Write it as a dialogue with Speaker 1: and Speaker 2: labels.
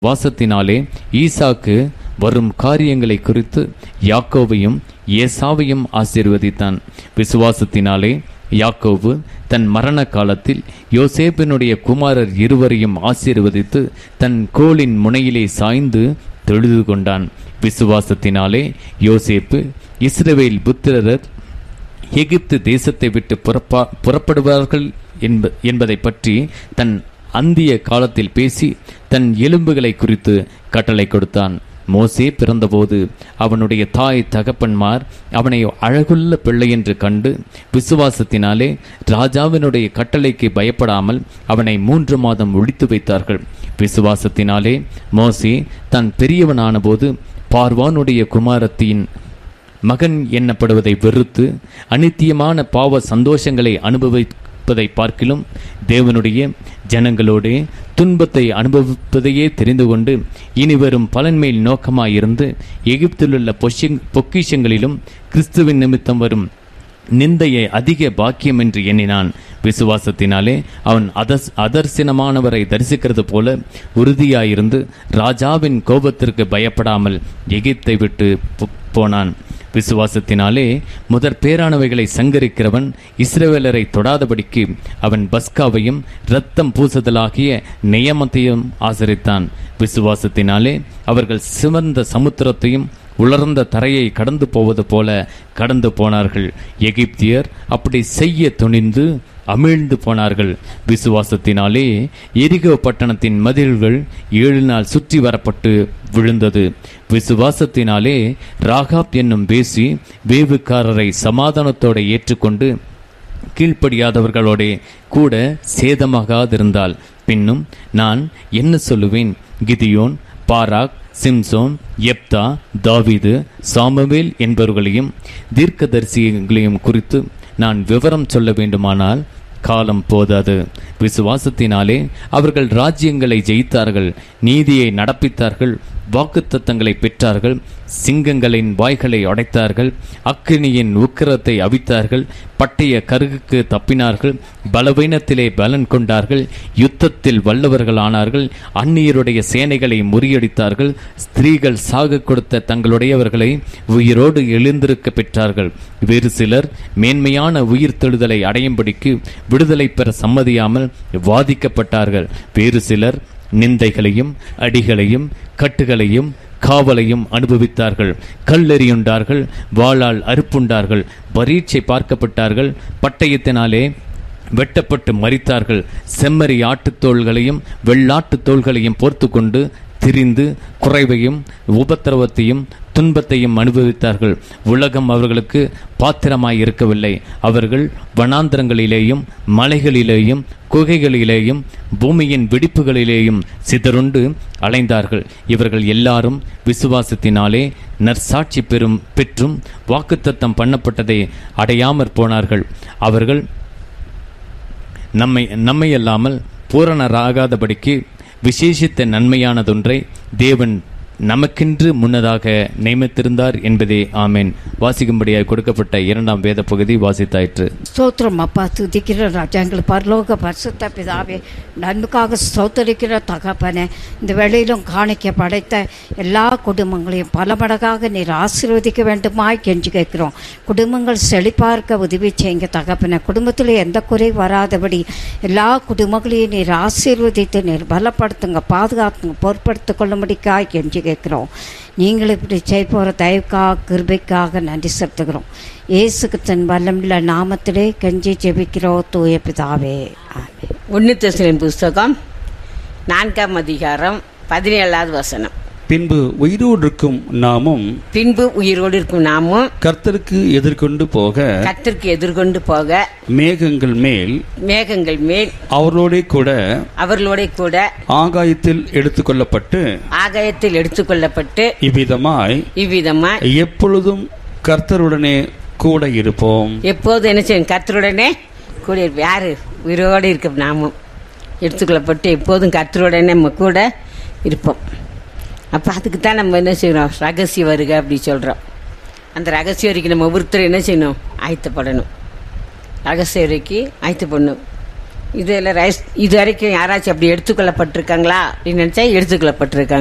Speaker 1: வாசத்தினாலே ஈசாக்கு வரும் காரியங்களை குறித்து யாக்கோபையும் ஏசாவையும் ஆசீர்வதித்தான். விசுவாசத்தினாலே யாக்கோபு தன் மரண காலத்தில் யோசேப்பினுடைய குமாரர் இருவரையும் ஆசீர்வதித்து தன் கோலின் முனையிலே சாய்ந்து தொழுது கொண்டான். விசுவாசத்தினாலே யோசேப்பு இஸ்ரவேல் புத்திரர் எகிப்து தேசத்தை விட்டு புறப்படுவார்கள் என்பதை பற்றி தன் அந்திய காலத்தில் பேசி தன் எலும்புகளை குறித்து கட்டளை கொடுத்தான். மோசே பிறந்தபோது அவனுடைய தாய் தகப்பன்மார் அவனை அழகுள்ள பிள்ளை என்று கண்டு விசுவாசத்தினாலே ராஜாவினுடைய கட்டளைக்கு பயப்படாமல் அவனை 3 மாதம் ஒழித்து வைத்தார்கள். விசுவாசத்தினாலே மோசே தான் பெரியவனான போது பார்வானுடைய குமாரத்தின் மகன் எண்ணப்படுவதை வெறுத்து அநித்தியமான பாவ சந்தோஷங்களை அனுபவிப்பதை பார்க்கிலும் தேவனுடைய ஜனங்களோடு துன்பத்தை அனுபவிப்பதையே தெரிந்து கொண்டு இனிவரும் பலன்மேல் நோக்கமாயிருந்து எகிப்திலுள்ள பொக்கிஷங்களிலும் கிறிஸ்துவின் நிமித்தம் வரும் நிந்தையை அதிக பாக்கியம் என்று எண்ணினான். விசுவாசத்தினாலே அவன் அதர்சனமானவரை தரிசிக்கிறது போல உறுதியாயிருந்து ராஜாவின் கோபத்திற்கு பயப்படாமல் எகிப்தை விட்டு போனான். விசுவாசத்தினாலே முதற் பேரானவைகளை சங்கரிக்கிறவன் இஸ்ரவேலரை தொடாதபடிக்கு அவன் பஸ்காவையும் இரத்தம் பூசுதலாகிய நியமத்தையும் ஆசரித்தான். விசுவாசத்தினாலே அவர்கள் சிவந்த சமுத்திரத்தையும் உலர்ந்த தரையை கடந்து போவது போல கடந்து போனார்கள். எகிப்தியர் அப்படி செய்ய துணிந்து அமிழ்ந்து போனார்கள். விசுவாசத்தினாலே எரிகோ பட்டணத்தின் மதில்கள் 7 நாள் சுற்றி வரப்பட்டு விழுந்தது. விசுவாசத்தினாலே ராகாப் என்னும் வேசி வேவுக்காரரை சமாதானத்தோடு ஏற்றுக்கொண்டு கீழ்ப்படியாதவர்களோட கூட சேதமாகாதிருந்தாள். பின்னும் நான் என்ன சொல்லுவேன்? கிதியோன், பாராக், சிம்சோன், எப்தா, தாவீது, சாமுவேல் என்பவர்களையும் தீர்க்கதரிசிகளையும் குறித்து நான் விவரம் சொல்ல வேண்டுமானால் காலம் போதாது. விசுவாசத்தினாலே அவர்கள் ராஜ்யங்களை ஜெயித்தார்கள், நீதியை நடப்பித்தார்கள், வாக்குத்தத்தங்களை பெற்றார்கள், சிங்கங்களின் வாய்களை உடைத்தார்கள், அக்கினியின் உக்கிரத்தை அவித்தார்கள், பட்டய கருகுக்கு தப்பினார்கள், பலவீனத்திலே பலன் கொண்டார்கள், யுத்தத்தில் வல்லவர்கள் ஆனார்கள், அந்நியருடைய சேனைகளை முறியடித்தார்கள், ஸ்திரீகள் சாக கொடுத்த தங்களுடையவர்களை உயிரோடு எழுந்திருக்க பெற்றார்கள். வேறு சிலர் மேன்மையான உயிர் தெழுதலை அடையும்படிக்கு விடுதலை பெற சம்மதியாமல் வாதிக்கப்பட்டார்கள். வேறு சிலர் நிந்தைகளையும் அடிகளையும் கட்டுகளையும் காவலையும் அனுபவித்தார்கள். கல்லெறியுண்டார்கள், வாளால் அறுப்புண்டார்கள், பரீட்சை பார்க்கப்பட்டார்கள், பட்டயத்தினாலே வெட்டப்பட்டு மரித்தார்கள். செம்மறி ஆட்டுத்தோள்களையும் வெள்ளாட்டு தோள்களையும் போர்த்து கொண்டு திரிந்து குறைவையும் உபத்திரவத்தையும் துன்பத்தையும் அனுபவித்தார்கள். உலகம் அவர்களுக்கு பாத்திரமாய் இருக்கவில்லை. அவர்கள் வனாந்திரங்களிலேயும் மலைகளிலேயும் குகைகளிலேயும் பூமியின் வெடிப்புகளிலேயும் சிதறுண்டு அலைந்தார்கள். இவர்கள் எல்லாரும் விசுவாசத்தினாலே நற்சாட்சி பெற்றும் வாக்குத்தத்தம் பண்ணப்பட்டதை அடையாமற் போனார்கள். அவர்கள் நம்மையல்லாமல் பூரணராகாதபடிக்கு விசேஷித்த நன்மையானதொன்றை தேவன் நமக்கென்று முன்னதாக நியமித்திருந்தார் என்பதே. ஆமேன். வாசிக்கும்படியாக கொடுக்கப்பட்ட 2ஆம் வேத பகுதி வாசித்தாயிற்று.
Speaker 2: ஸ்தோத்திரம் அப்பா, துதிக்கிற ராஜா, எங்கள் பரலோக பரிசுத்த பிதாவே, நன்மைக்காக ஸ்தோத்தரிக்கிற தகப்பனே, இந்த வேளையிலும் காணிக்க படைத்த எல்லா குடும்பங்களையும் பல மடங்காக நீர் ஆசீர்வதிக்க வேண்டுமாய் கெஞ்சி கேட்கிறோம். குடும்பங்கள் செழிப்பார்க்க உதவி செய்யுங்க தகப்பனே. குடும்பத்தில் எந்த குறை வராதபடி எல்லா குடும்பங்களையும் நீர் ஆசீர்வதித்து நீர் பலப்படுத்துங்க, பாதுகாத்துங்க, பொறுப்படுத்திக் கொள்ளும்படிக்காய் கெஞ்சி கேட்கிறோம். நீங்கள் இப்படி செய்ய போகிற தயவுக்காக கிருபைக்காக நன்றி செலுத்துகிறோம். இயேசுக்கு தன் வல்லமுள்ள நாமத்திலே கெஞ்சி ஜெபிக்கிறோம் தூய பிதாவே.
Speaker 3: 1 தெசலோனிக்கேயர் புஸ்தகம் 4ஆம் அதிகாரம் 17வது வசனம்.
Speaker 4: பின்பு உயிரோடு இருக்கும் நாமும் கர்த்தருக்கு எதிர்கொண்டு போக மேகங்கள் மேல் அவர்களோட கூட ஆகாயத்தில் எடுத்துக்கொள்ளப்பட்டு இவ்விதமாய் எப்பொழுதும் கர்த்தருடனே கூட இருப்போம்.
Speaker 3: எப்போது என்ன செய்யும்? கர்த்தருடனே கூட இருப்போம். யாரு? உயிரோடு இருக்க நாமும் எடுத்துக்கொள்ளப்பட்டு எப்போதும் கர்த்தருடனே நம்ம கூட இருப்போம். அப்போ அதுக்கு தான் நம்ம என்ன செய்யணும்? ரகசிய வருகை அப்படி சொல்கிறோம். அந்த ரகசிய வரைக்கும் நம்ம ஒவ்வொருத்தரும் என்ன செய்யணும்? ஆயத்தப்படணும். ரகசிய வரைக்கு ஆயத்தப்படணும். இதில் இது வரைக்கும் யாராச்சும் அப்படி எடுத்துக்கொள்ளப்பட்டிருக்காங்களா அப்படின்னு நினச்சா எடுத்துக்கொள்ளப்பட்டிருக்காங்க.